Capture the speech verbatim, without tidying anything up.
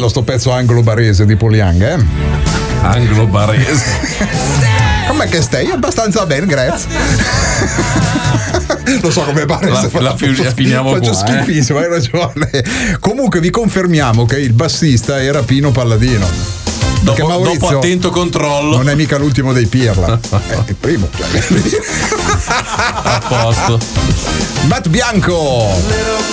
bello sto pezzo anglo-barese di Poliang, eh? Anglo-barese. Com'è che stai? Abbastanza bene, grazie. Lo so come pare. La, la, la finiamo faccio qua, schifissimo, eh? hai ragione. Comunque vi confermiamo che il bassista era Pino Palladino. Dopo, Maurizio dopo attento controllo. Non è mica l'ultimo dei Pirla. È il primo. A posto. Matt Bianco.